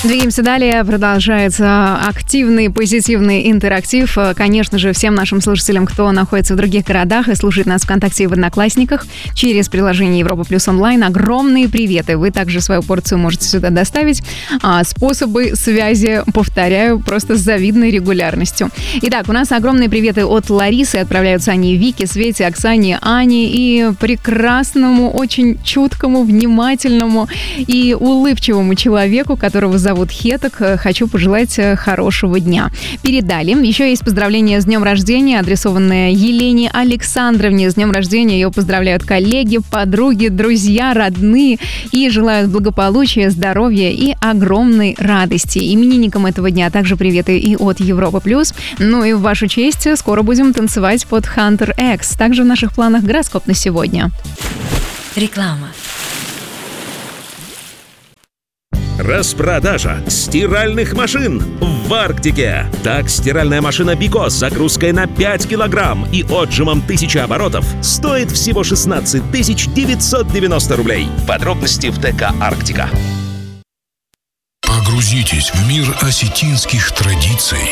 Двигаемся далее. Продолжается активный, позитивный интерактив. Конечно же, всем нашим слушателям, кто находится в других городах и слушает нас ВКонтакте и в Одноклассниках через приложение Европа Плюс онлайн, огромные приветы. Вы также свою порцию можете сюда доставить. Способы связи, повторяю, просто с завидной регулярностью. Итак, у нас огромные приветы от Ларисы. Отправляются они Вике, Свете, Оксане, Ане и прекрасному, очень чуткому, внимательному и улыбчивому человеку, которого зовут Хеток. Хочу пожелать хорошего дня. Передали. Еще есть поздравления с днем рождения, адресованные Елене Александровне. С днем рождения ее поздравляют коллеги, подруги, друзья, родные и желают благополучия, здоровья и огромной радости. Именинникам этого дня также приветы и от Европа Плюс. Ну и в вашу честь скоро будем танцевать под Hunter X. Также в наших планах гороскоп на сегодня. Реклама. Распродажа стиральных машин в Арктике. Так, стиральная машина Бико с загрузкой на 5 килограмм и отжимом 1000 оборотов стоит всего 16 990 рублей. Подробности в ТК «Арктика». Погрузитесь в мир осетинских традиций.